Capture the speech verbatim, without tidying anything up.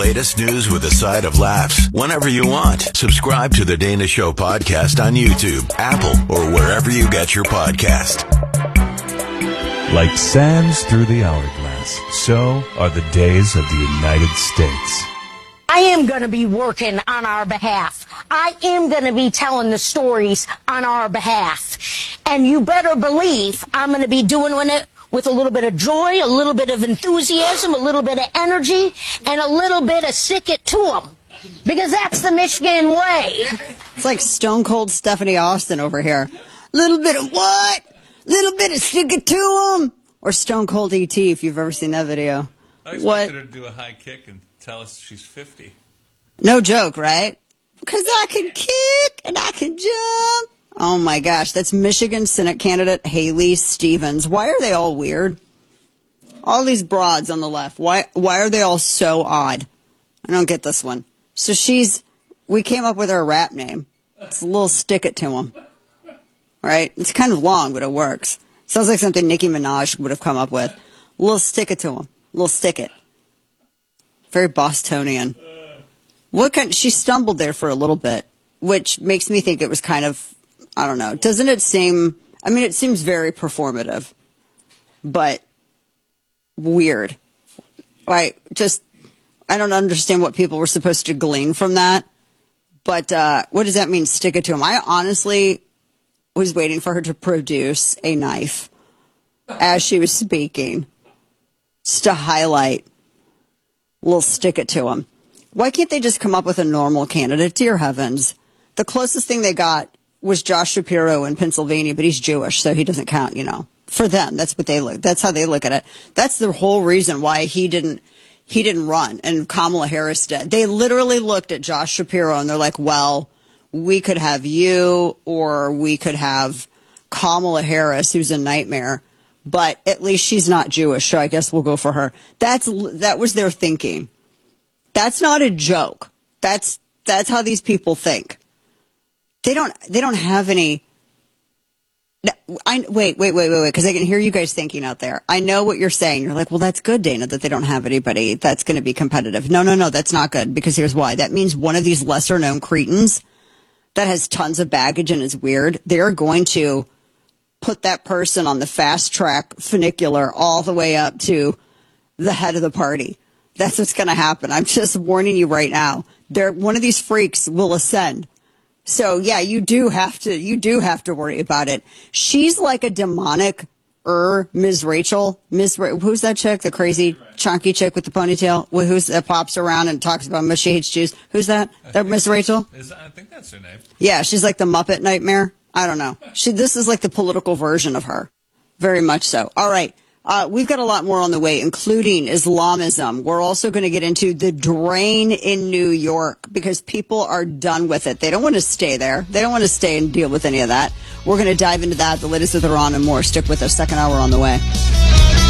Latest news with a side of laughs whenever you want. Subscribe to the Dana Show podcast on YouTube, Apple, or wherever you get your podcast. Like sands through the hourglass, so are the days of the United States. I am going to be working on our behalf. I am going to be telling the stories on our behalf. And you better believe I'm going to be doing it with a little bit of joy, a little bit of enthusiasm, a little bit of energy, and a little bit of stick it to them. Because that's the Michigan way. It's like Stone Cold Stephanie Austin over here. Little bit of what? Little bit of stick it to them. Or Stone Cold E T, if you've ever seen that video. I expected what? her to do a high kick and tell us she's fifty. No joke, right? Because I can kick and I can jump. Oh, my gosh. That's Michigan Senate candidate Haley Stevens. Why are they all weird? All these broads on the left. Why Why are they all so odd? I don't get this one. So she's, we came up with her rap name. It's a little stick it to him. Right? It's kind of long, but it works. Sounds like something Nicki Minaj would have come up with. A little stick it to him. A little stick it. Very Bostonian. What kind, she stumbled there for a little bit, which makes me think it was kind of, I don't know. Doesn't it seem, I mean, it seems very performative, but weird. Like, just, I don't understand what people were supposed to glean from that. But uh, what does that mean, stick it to him? I honestly was waiting for her to produce a knife as she was speaking, just to highlight, we'll stick it to him. Why can't they just come up with a normal candidate? Dear heavens. The closest thing they got was Josh Shapiro in Pennsylvania, but he's Jewish, so he doesn't count, you know. For them, that's what they look. That's how they look at it. That's the whole reason why he didn't he didn't run and Kamala Harris did. They literally looked at Josh Shapiro and they're like, well, we could have you or we could have Kamala Harris, who's a nightmare, but at least she's not Jewish, so I guess we'll go for her. That's that was their thinking. That's not a joke. That's that's how these people think. They don't they don't have any. I wait wait wait wait wait because I can hear you guys thinking out there. I know what you're saying. You're like, well, that's good, Dana, that they don't have anybody that's going to be competitive. No, no, no, that's not good because here's why. That means one of these lesser known cretins that has tons of baggage and is weird. They're going to put that person on the fast track funicular all the way up to the head of the party. That's what's going to happen. I'm just warning you right now. They're, one of these freaks will ascend. So, yeah, you do have to you do have to worry about it. She's like a demonic er Miz Rachel. Miz Ra- who's that chick? The crazy chunky chick with the ponytail? Who's that pops around and talks about how she hates Jews? Who's that? That Miz Rachel? Is, I think that's her name. Yeah, she's like the Muppet Nightmare. I don't know. She this is like the political version of her. Very much so. All right. Uh, we've got a lot more on the way, including Islamism. We're also going to get into the drain in New York because people are done with it. They don't want to stay there. They don't want to stay and deal with any of that. We're going to dive into that, the latest with Iran and more. Stick with us. Second hour on the way.